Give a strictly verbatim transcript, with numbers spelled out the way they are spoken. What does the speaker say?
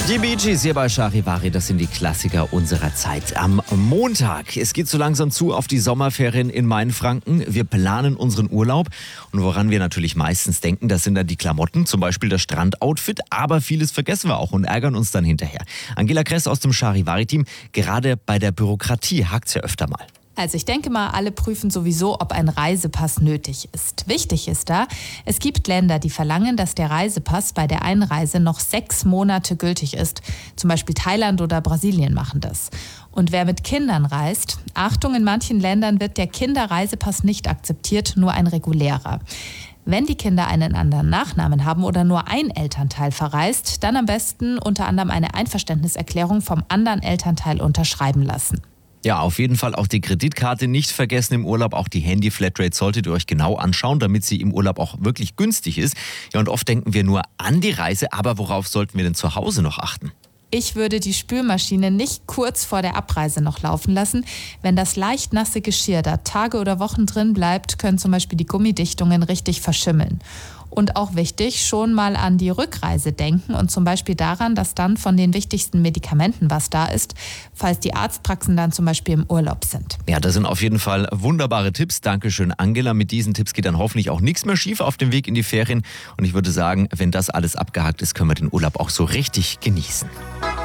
Die Bee Gees hier bei Charivari, das sind die Klassiker unserer Zeit. Am Montag, es geht so langsam zu auf die Sommerferien in Mainfranken. Wir planen unseren Urlaub und woran wir natürlich meistens denken, das sind dann die Klamotten, zum Beispiel das Strandoutfit, aber vieles vergessen wir auch und ärgern uns dann hinterher. Angela Kress aus dem Charivari-Team, gerade bei der Bürokratie hakt's ja öfter mal. Also ich denke mal, alle prüfen sowieso, ob ein Reisepass nötig ist. Wichtig ist da, es gibt Länder, die verlangen, dass der Reisepass bei der Einreise noch sechs Monate gültig ist. Zum Beispiel Thailand oder Brasilien machen das. Und wer mit Kindern reist, Achtung, in manchen Ländern wird der Kinderreisepass nicht akzeptiert, nur ein regulärer. Wenn die Kinder einen anderen Nachnamen haben oder nur ein Elternteil verreist, dann am besten unter anderem eine Einverständniserklärung vom anderen Elternteil unterschreiben lassen. Ja, auf jeden Fall auch die Kreditkarte nicht vergessen im Urlaub. Auch die Handy-Flatrate solltet ihr euch genau anschauen, damit sie im Urlaub auch wirklich günstig ist. Ja, und oft denken wir nur an die Reise, aber worauf sollten wir denn zu Hause noch achten? Ich würde die Spülmaschine nicht kurz vor der Abreise noch laufen lassen. Wenn das leicht nasse Geschirr da Tage oder Wochen drin bleibt, können zum Beispiel die Gummidichtungen richtig verschimmeln. Und auch wichtig, schon mal an die Rückreise denken und zum Beispiel daran, dass dann von den wichtigsten Medikamenten was da ist, falls die Arztpraxen dann zum Beispiel im Urlaub sind. Ja, das sind auf jeden Fall wunderbare Tipps. Dankeschön, Angela. Mit diesen Tipps geht dann hoffentlich auch nichts mehr schief auf dem Weg in die Ferien. Und ich würde sagen, wenn das alles abgehakt ist, können wir den Urlaub auch so richtig genießen.